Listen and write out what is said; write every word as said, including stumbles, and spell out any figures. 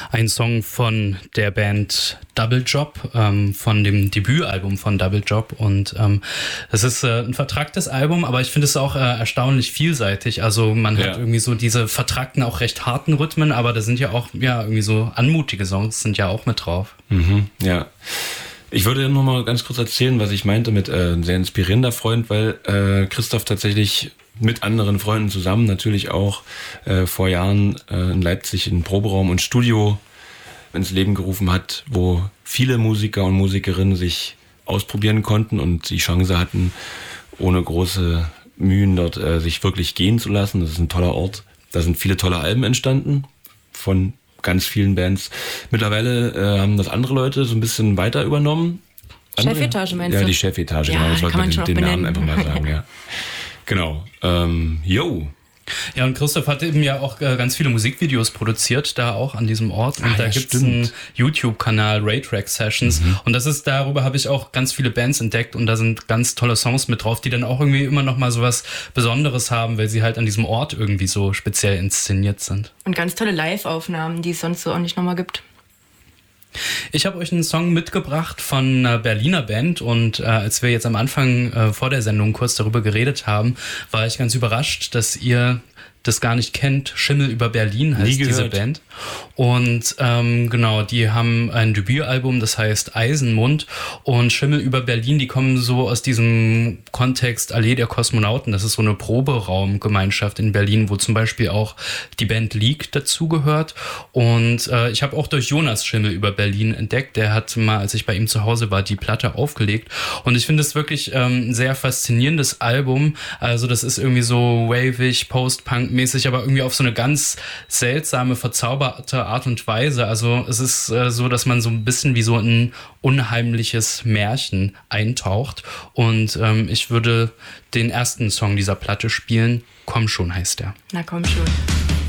Ein Song von der Band Double Job, ähm, von dem Debütalbum von Double Job. Und ähm, es ist äh, ein vertracktes Album, aber ich finde es auch äh, erstaunlich vielseitig. Also man ja. hat irgendwie so diese vertrackten, auch recht harten Rhythmen, aber da sind ja auch ja irgendwie so anmutige Songs sind ja auch mit drauf. Mhm, ja. Ich würde noch mal ganz kurz erzählen, was ich meinte mit äh, ein sehr inspirierender Freund, weil äh, Christoph tatsächlich mit anderen Freunden zusammen natürlich auch äh, vor Jahren äh, in Leipzig einen Proberaum und Studio ins Leben gerufen hat, wo viele Musiker und Musikerinnen sich ausprobieren konnten und die Chance hatten, ohne große Mühen dort äh, sich wirklich gehen zu lassen. Das ist ein toller Ort. Da sind viele tolle Alben entstanden von ganz vielen Bands. Mittlerweile äh, haben das andere Leute so ein bisschen weiter übernommen. Andere? Chefetage meinst ja, du? Ja, die Chefetage, ja, genau. Das wollte man den, den Namen einfach mal sagen, ja. Genau. Ähm, yo. Ja, und Christoph hat eben ja auch äh, ganz viele Musikvideos produziert, da auch an diesem Ort. Und ah, da ja, gibt's einen YouTube-Kanal, Raytrack Sessions. Mhm. Und das ist, darüber habe ich auch ganz viele Bands entdeckt und da sind ganz tolle Songs mit drauf, die dann auch irgendwie immer noch mal so was Besonderes haben, weil sie halt an diesem Ort irgendwie so speziell inszeniert sind. Und ganz tolle Live-Aufnahmen, die es sonst so auch nicht nochmal gibt. Ich habe euch einen Song mitgebracht von einer Berliner Band und äh, als wir jetzt am Anfang äh, vor der Sendung kurz darüber geredet haben, war ich ganz überrascht, dass ihr das gar nicht kennt. Schimmel über Berlin heißt diese Band. Und ähm, genau, die haben ein Debütalbum, das heißt Eisenmund. Und Schimmel über Berlin, die kommen so aus diesem Kontext Allee der Kosmonauten. Das ist so eine Proberaumgemeinschaft in Berlin, wo zum Beispiel auch die Band Leak dazugehört. Und äh, ich habe auch durch Jonas Schimmel über Berlin entdeckt. Der hat mal, als ich bei ihm zu Hause war, die Platte aufgelegt. Und ich finde es wirklich ähm, ein sehr faszinierendes Album. Also das ist irgendwie so wavig, Post-Punk mäßig, aber irgendwie auf so eine ganz seltsame, verzauberte Art und Weise. Also es ist äh, so, dass man so ein bisschen wie so ein unheimliches Märchen eintaucht. Und ähm, ich würde den ersten Song dieser Platte spielen. Komm schon heißt der. Na komm schon.